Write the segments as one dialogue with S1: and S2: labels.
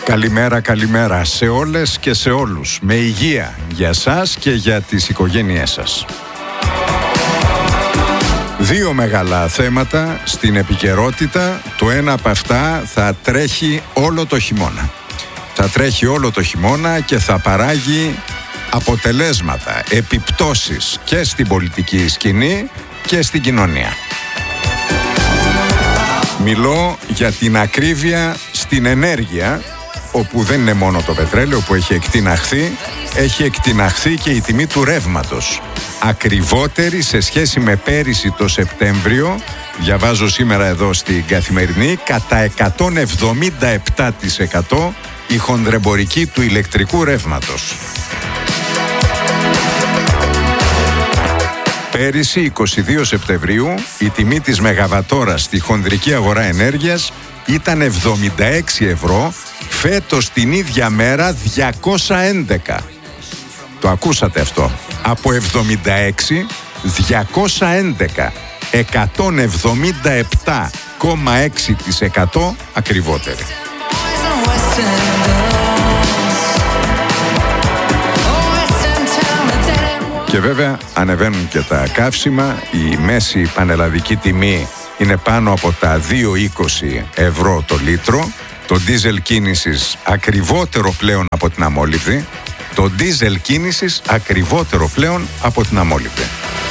S1: Καλημέρα, καλημέρα σε όλες και σε όλους. Με υγεία για σας και για τις οικογένειές σας. Δύο μεγάλα θέματα στην επικαιρότητα. Το ένα από αυτά θα τρέχει όλο το χειμώνα. Θα τρέχει όλο το χειμώνα και θα παράγει αποτελέσματα, επιπτώσεις και στην πολιτική σκηνή και στην κοινωνία. Μιλώ για την ακρίβεια στην ενέργεια, όπου δεν είναι μόνο το πετρέλαιο που έχει εκτιναχθεί και η τιμή του ρεύματος. Ακριβότερη σε σχέση με πέρυσι το Σεπτέμβριο, διαβάζω σήμερα εδώ στην Καθημερινή, κατά 177% η χονδρεμπορική του ηλεκτρικού ρεύματος. Πέρυσι, 22 Σεπτεμβρίου, η τιμή της μεγαβατόρας στη χονδρική αγορά ενέργειας ήταν 76 ευρώ, φέτος την ίδια μέρα 211. Το ακούσατε αυτό. Από 76, 211. 177,6% ακριβότερη. Και βέβαια ανεβαίνουν και τα καύσιμα. Η μέση πανελλαδική τιμή είναι πάνω από τα 2,20 ευρώ το λίτρο. Το ντίζελ κίνησης ακριβότερο πλέον από την αμόλυβδη. Το ντίζελ κίνησης ακριβότερο πλέον από την αμόλυβδη.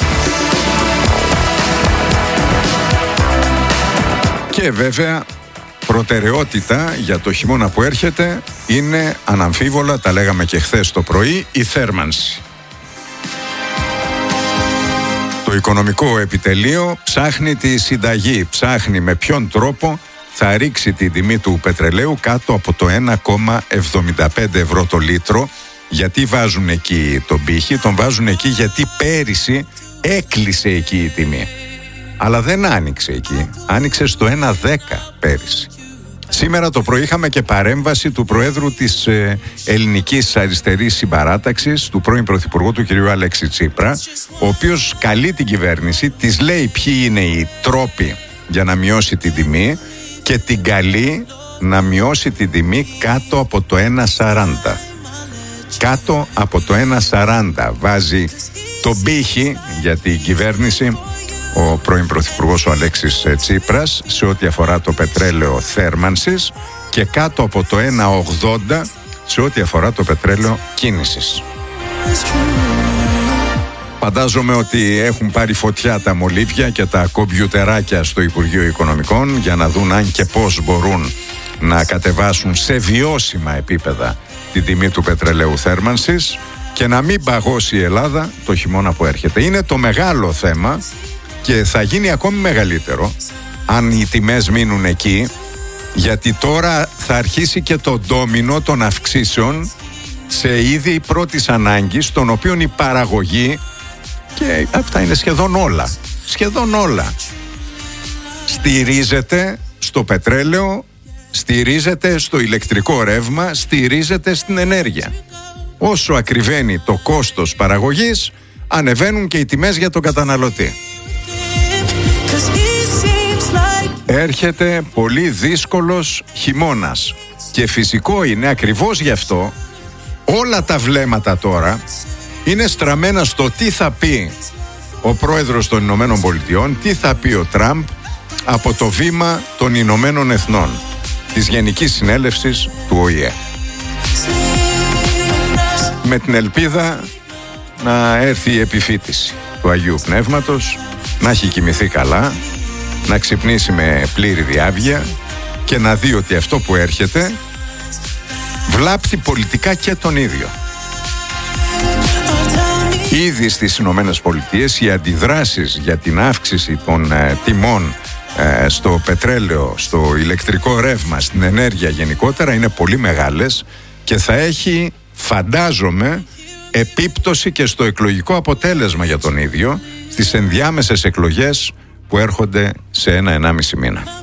S1: Και βέβαια προτεραιότητα για το χειμώνα που έρχεται είναι αναμφίβολα, τα λέγαμε και χθες το πρωί, η θέρμανση. Το οικονομικό επιτελείο ψάχνει τη συνταγή, ψάχνει με ποιον τρόπο θα ρίξει την τιμή του πετρελαίου κάτω από το 1,75 ευρώ το λίτρο. Γιατί βάζουν εκεί τον πύχη? Τον βάζουν εκεί γιατί πέρυσι έκλεισε εκεί η τιμή. Αλλά δεν άνοιξε εκεί, άνοιξε στο 1,10 πέρυσι. Σήμερα το πρωί είχαμε και παρέμβαση του Προέδρου της Ελληνικής Αριστερής Συμπαράταξης, του πρώην Πρωθυπουργού του κ. Αλέξη Τσίπρα, ο οποίος καλεί την κυβέρνηση, της λέει ποιοι είναι οι τρόποι για να μειώσει την τιμή και την καλεί να μειώσει την τιμή κάτω από το 1,40. Κάτω από το 1,40 βάζει τον πύχη για την κυβέρνηση ο πρώην Πρωθυπουργός ο Αλέξης Τσίπρας σε ό,τι αφορά το πετρέλαιο θέρμανσης και κάτω από το 1,80 σε ό,τι αφορά το πετρέλαιο κίνησης. Φαντάζομαι ότι έχουν πάρει φωτιά τα μολύβια και τα κομπιουτεράκια στο Υπουργείο Οικονομικών για να δουν αν και πώς μπορούν να κατεβάσουν σε βιώσιμα επίπεδα την τιμή του πετρελαίου θέρμανσης και να μην παγώσει η Ελλάδα το χειμώνα που έρχεται. Είναι το μεγάλο θέμα και θα γίνει ακόμη μεγαλύτερο αν οι τιμές μείνουν εκεί, γιατί τώρα θα αρχίσει και το ντόμινο των αυξήσεων σε είδη πρώτης ανάγκης, των οποίων η παραγωγή, και αυτά είναι σχεδόν όλα, στηρίζεται στο πετρέλαιο, στηρίζεται στο ηλεκτρικό ρεύμα, στηρίζεται στην ενέργεια. Όσο ακριβένει το κόστος παραγωγής, ανεβαίνουν και οι τιμές για τον καταναλωτή. Έρχεται πολύ δύσκολος χειμώνας και φυσικό είναι ακριβώς γι' αυτό όλα τα βλέμματα τώρα είναι στραμμένα στο τι θα πει ο πρόεδρος των Ηνωμένων Πολιτειών, τι θα πει ο Τραμπ από το βήμα των Ηνωμένων Εθνών, της Γενικής Συνέλευσης του ΟΗΕ. Με την ελπίδα να έρθει η επιφύτηση του Αγίου Πνεύματος, να έχει κοιμηθεί καλά, να ξυπνήσει με πλήρη διάβγεια και να δει ότι αυτό που έρχεται βλάπτει πολιτικά και τον ίδιο. Ήδη στις Ηνωμένες Πολιτείες οι αντιδράσεις για την αύξηση των τιμών στο πετρέλαιο, στο ηλεκτρικό ρεύμα, στην ενέργεια γενικότερα είναι πολύ μεγάλες και θα έχει, φαντάζομαι, επίπτωση και στο εκλογικό αποτέλεσμα για τον ίδιο στις ενδιάμεσες εκλογές που έρχονται σε 1-1,5 μήνα.